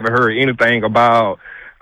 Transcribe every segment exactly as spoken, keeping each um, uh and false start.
haven't heard anything about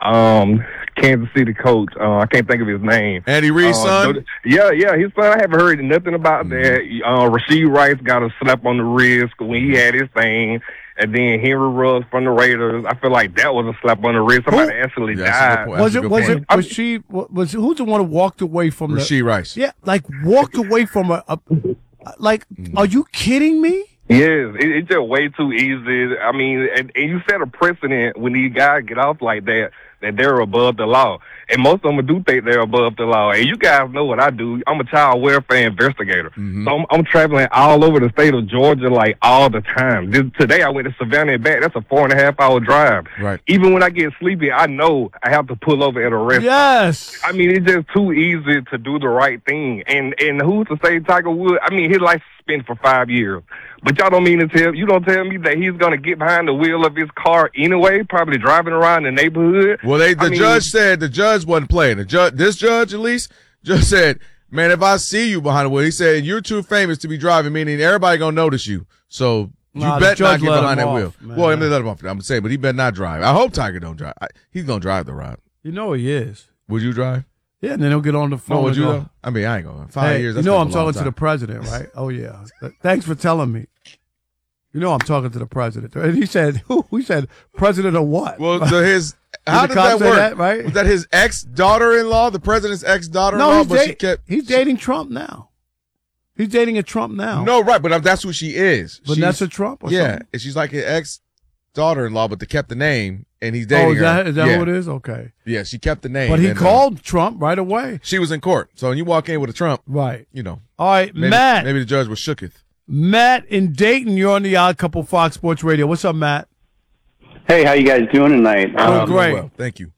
um, Kansas City coach. Uh, I can't think of his name. Andy Reid's uh, son? Yeah, yeah, his son. I haven't heard nothing about mm-hmm. that. Uh, Rashee Rice got a slap on the wrist when he had his thing. And then Henry Ruggs from the Raiders. I feel like that was a slap on the wrist. Somebody Who? actually yeah, died. Was it? Was it? Was she? Was who's the one who walked away from Rashee the? Rashee Rice. Yeah, like walked away from a. a like, mm. are you kidding me? Yes, it, it's just way too easy. I mean, and, and you set a precedent when these guys get off like that, that they're above the law. And most of them do think they're above the law. And you guys know what I do. I'm a child welfare investigator. Mm-hmm. So I'm, I'm traveling all over the state of Georgia, like, all the time. This, today I went to Savannah and back. That's a four and a half hour drive. Right. Even when I get sleepy, I know I have to pull over at a restaurant. Yes. I mean, it's just too easy to do the right thing. And, and who's to say Tiger Woods? I mean, his life spent for five years. But y'all don't mean to tell, you don't tell me that he's going to get behind the wheel of his car anyway, probably driving around the neighborhood. Well, they, the I mean, judge said, the judge wasn't playing. The judge, this judge at least, just said, man, if I see you behind the wheel, he said, you're too famous to be driving, meaning everybody going to notice you. So you nah, bet not get behind that off, wheel. Man. Well, I mean, let him off. I'm saying, but he better not drive. I hope Tiger don't drive. I, he's going to drive the ride. You know he is. Would you drive? Yeah, and then he'll get on the phone. No, would you? Go, I mean, I ain't going. Five hey, years. You know I'm talking to the president, right? Oh, yeah. Thanks for telling me. You know I'm talking to the president. And he said, who? He said, president of what? Well, so his, how did that work? That, right? Was that his ex-daughter-in-law, the president's ex-daughter-in-law? No, he's, but da- she kept, he's dating Trump now. He's dating a Trump now. No, right, but that's who she is. Vanessa Trump or yeah, something? and she's like his ex-daughter-in-law, but they kept the name, and he's dating her. Oh, is that, her. is that yeah. who it is? Okay. Yeah, she kept the name. But he and, called uh, Trump right away. She was in court. So when you walk in with a Trump, right? You know. All right, maybe, Matt. Maybe the judge was shooketh. Matt in Dayton, you're on the Odd Couple Fox Sports Radio. What's up, Matt? Hey, how you guys doing tonight? Oh, um, great. Well, thank you.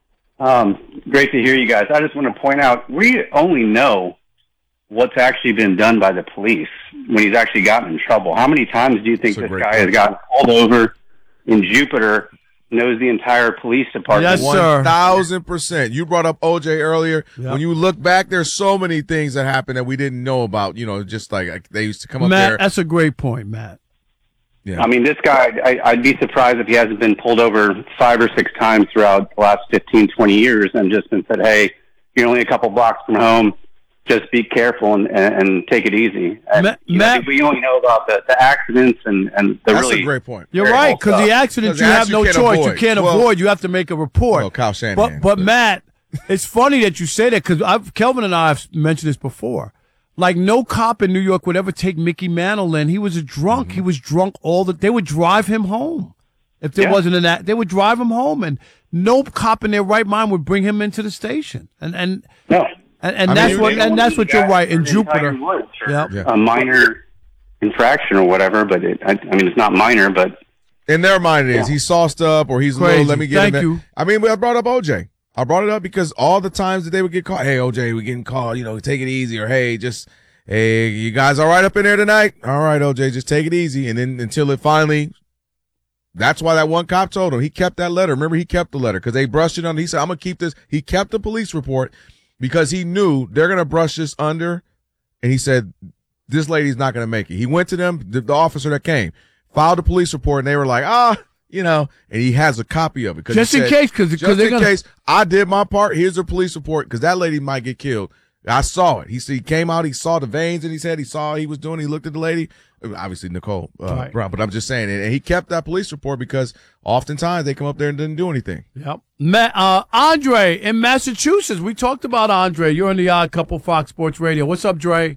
Um, great to hear you guys. I just want to point out, we only know what's actually been done by the police when he's actually gotten in trouble. How many times do you think this guy point. has gotten pulled over in Jupiter, knows the entire police department? Yes, sir. one thousand percent. You brought up O J earlier. Yep. When you look back, there's so many things that happened that we didn't know about. You know, just like, like they used to come up Matt, there. That's a great point, Matt. Yeah. I mean, this guy, I, I'd be surprised if he hasn't been pulled over five or six times throughout the last fifteen, twenty years and just been said, hey, you're only a couple blocks from home. Just be careful and, and, and take it easy. And, Matt, you know, Matt, we only know about the, the accidents and, and the That's really... a great point. You're right, because the accidents you have no you choice. Avoid. You can't well, avoid. You have to make a report. Well, Kyle Shanahan. But, but Matt, it's funny that you say that because Kelvin and I have mentioned this before. Like, no cop in New York would ever take Mickey Mantle in. He was a drunk. Mm-hmm. He was drunk all the... They would drive him home. If there yeah. wasn't an act, they would drive him home, and no cop in their right mind would bring him into the station. And and no. and, and I that's mean, what and that's what you're right in Jupiter. Yep. Yeah, a minor infraction or whatever, but it, I, I mean it's not minor, but in their mind it is. Yeah. He's sauced up, or he's Crazy. a little. Let me get Thank him. you. I mean, I brought up O J. I brought it up because all the times that they would get caught, hey O J, we getting caught. You know, take it easy, or hey, just. Hey, you guys all right up in there tonight? All right, O J, just take it easy. And then until it finally, that's why that one cop told him. He kept that letter. Remember, he kept the letter because they brushed it under. He said, I'm going to keep this. He kept the police report because he knew they're going to brush this under. And he said, this lady's not going to make it. He went to them, the, the officer that came, filed a police report, and they were like, ah, you know, and he has a copy of it. Just in said, case, because just in gonna... case I did my part, here's a police report because that lady might get killed. I saw it. He, he came out. He saw the veins in his head. He saw what he was doing. He looked at the lady, obviously Nicole uh, right. Brown. But I'm just saying, and he kept that police report because oftentimes they come up there and didn't do anything. Yep. Ma- uh, Andre in Massachusetts. We talked about Andre. You're on the Odd Couple Fox Sports Radio. What's up, Dre?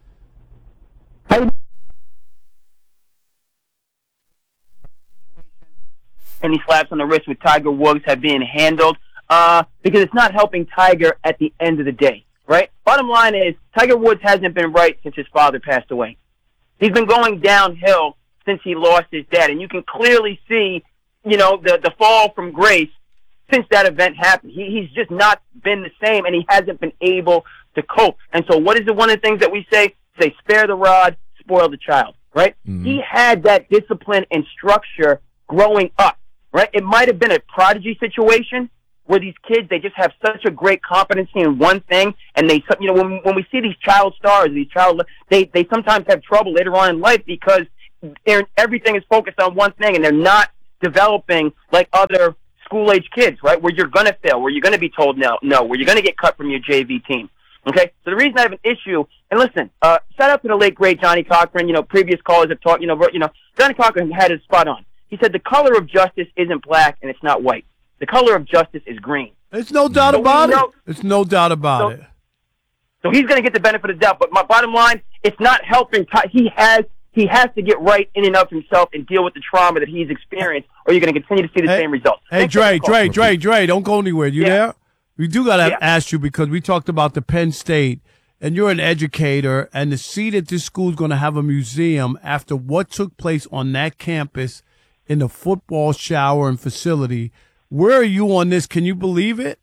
Any slaps on the wrist with Tiger Woods have been handled. Uh, because it's not helping Tiger at the end of the day, right? Bottom line is, Tiger Woods hasn't been right since his father passed away. He's been going downhill since he lost his dad, and you can clearly see, you know, the, the fall from grace since that event happened. He, he's just not been the same, and he hasn't been able to cope. And so what is the one of the things that we say? Say, spare the rod, spoil the child, right? Mm-hmm. He had that discipline and structure growing up, right? It might have been a prodigy situation, where these kids, they just have such a great competency in one thing, and they, you know, when when we see these child stars, these child, they they sometimes have trouble later on in life because they're, everything is focused on one thing, and they're not developing like other school-age kids, right, where you're going to fail, where you're going to be told no, no, where you're going to get cut from your J V team. Okay? So the reason I have an issue, and listen, uh, shout out to the late, great Johnny Cochran. You know, previous callers have talked, you know, you know, Johnny Cochran had his spot on. He said the color of justice isn't black and it's not white. The color of justice is green. There's no doubt so about know, it. There's no doubt about so, it. So he's going to get the benefit of the doubt. But my bottom line, it's not helping. He has he has to get right in and of himself and deal with the trauma that he's experienced, or you're going to continue to see the hey, same results. Hey, Thanks Dre, Dre, Dre, Dre, don't go anywhere. You yeah. there? We do got to yeah. ask you because we talked about the Penn State, and you're an educator, and to see that this school is going to have a museum after what took place on that campus in the football shower and facility. Where are you on this? Can you believe it?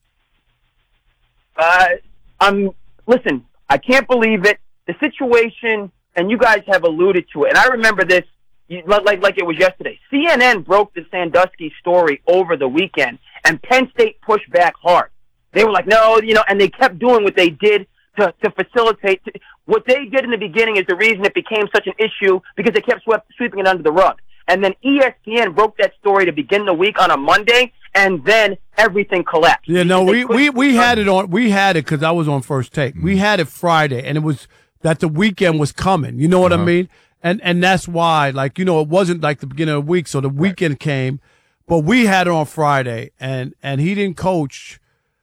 Uh, I'm listen. I can't believe it. The situation, and you guys have alluded to it. And I remember this like like it was yesterday. C N N broke the Sandusky story over the weekend, and Penn State pushed back hard. They were like, no, you know, and they kept doing what they did to to facilitate. To, what they did in the beginning is the reason it became such an issue because they kept swept, sweeping it under the rug. And then E S P N broke that story to begin the week on a Monday, and then everything collapsed. Yeah, no, we, we, we had it on, we had it because I was on First Take. Mm-hmm. We had it Friday, and it was that the weekend was coming. You know what uh-huh. I mean? And and that's why, like, you know, it wasn't like the beginning of the week, so the weekend right. came, but we had it on Friday, and, and he didn't coach,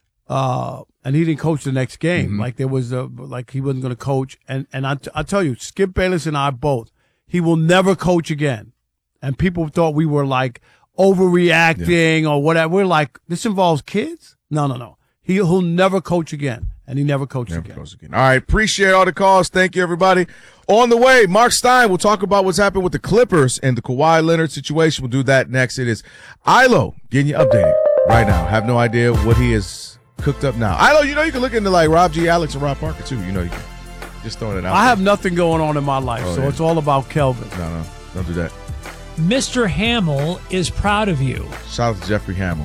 uh, and he didn't coach the next game. Mm-hmm. Like there was a, like he wasn't going to coach, and and I I tell you, Skip Bayless and I both, he will never coach again. And people thought we were like overreacting yeah. or whatever. We're like, this involves kids? No, no, no. He, he'll never coach again. And he never coached never again. Coach again. All right. Appreciate all the calls. Thank you, everybody. On the way, Mark Stein will talk about what's happened with the Clippers and the Kawhi Leonard situation. We'll do that next. It is Ilo getting you updated right now. Have no idea what he has cooked up now. Ilo, you know, you can look into like Rob G. Alex and Rob Parker, too. You know, you can just throwing it out. I there. have nothing going on in my life, oh, so yeah. it's all about Kelvin. No, no. Don't do that. Mister Hamill is proud of you. Shout out to Jeffrey Hamill.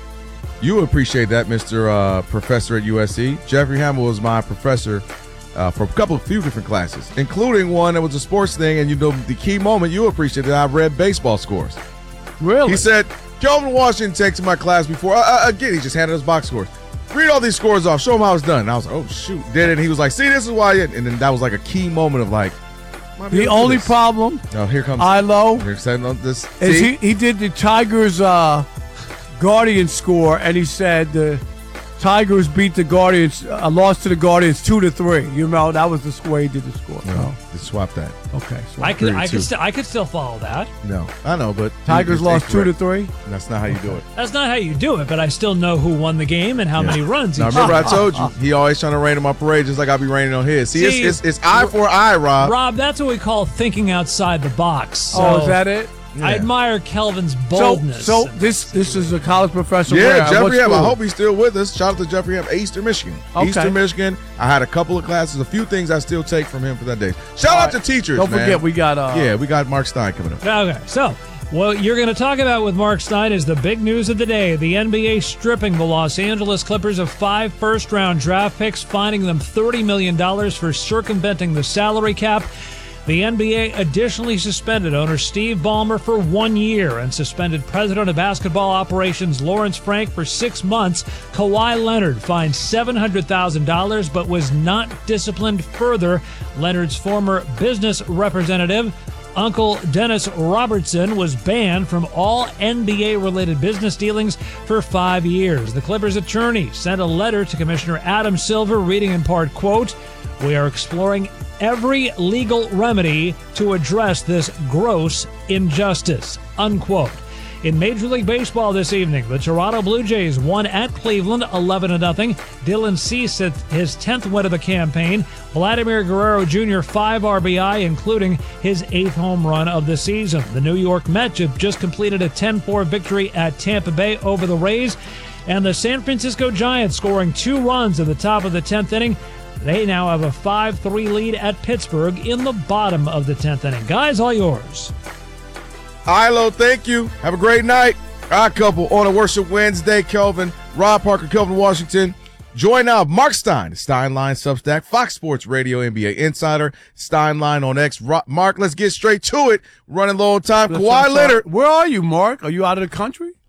You appreciate that, Mister Uh, professor at U S C. Jeffrey Hamill was my professor uh, for a couple of few different classes, including one that was a sports thing. And you know, the key moment you appreciate that I read baseball scores. Really? He said, Kelvin Washington takes my class before. Uh, again, he just handed us box scores. Read all these scores off. Show him how it's done. And I was like, oh, shoot. Did it. And he was like, see, this is why. It, and then that was like a key moment of like, the only problem, oh, here comes Ilo, here's this, is he, he did the Tigers uh, Guardians score, and he said the Tigers beat the Guardians, uh, lost to the Guardians two to three. You know, that was the score he did the score. No, no. Just swap that. Okay, swap I could, I could, st- I could still follow that. No, I know, but Tigers lost two to three. That's not how you do it. That's not how you do it, but I still know who won the game and how yeah. many runs. Now, remember, I told you he always trying to rain on my parade, just like I'll be raining on his. See, See it's, it's, it's eye for eye, Rob. Rob, that's what we call thinking outside the box. So oh, is that it? Yeah. I admire Kelvin's boldness. So, so this this is a college professor. Yeah, where? Jeffrey Ham. I hope he's still with us. Shout out to Jeffrey Ham, Eastern Michigan. Okay. Eastern Michigan. I had a couple of classes, a few things I still take from him for that day. Shout All out right. to teachers. Don't man. forget, we got uh, yeah, we got Mark Stein coming up. Okay, so what you're going to talk about with Mark Stein is the big news of the day: the N B A stripping the Los Angeles Clippers of five first-round draft picks, fining them thirty million dollars for circumventing the salary cap. The N B A additionally suspended owner Steve Ballmer for one year and suspended president of basketball operations Lawrence Frank for six months. Kawhi Leonard fined seven hundred thousand dollars but was not disciplined further. Leonard's former business representative, Uncle Dennis Robertson, was banned from all N B A-related business dealings for five years. The Clippers' attorney sent a letter to Commissioner Adam Silver reading in part, quote, "We are exploring every legal remedy to address this gross injustice," unquote. In Major League Baseball this evening, the Toronto Blue Jays won at Cleveland eleven to nothing. Dylan Cease hit his tenth win of the campaign. Vladimir Guerrero Junior five R B I, including his eighth home run of the season. The New York Mets have just completed a ten four victory at Tampa Bay over the Rays. And the San Francisco Giants scoring two runs in the top of the tenth inning. They now have a five three lead at Pittsburgh in the bottom of the tenth inning. Guys, all yours. Ilo, thank you. Have a great night. Our couple on a Worship Wednesday. Kelvin, Rob Parker, Kelvin Washington. Join now Mark Stein, Steinline Substack, Fox Sports Radio N B A Insider, Steinline on X. Mark, let's get straight to it. Running low on time. That's Kawhi Leonard. Where are you, Mark? Are you out of the country?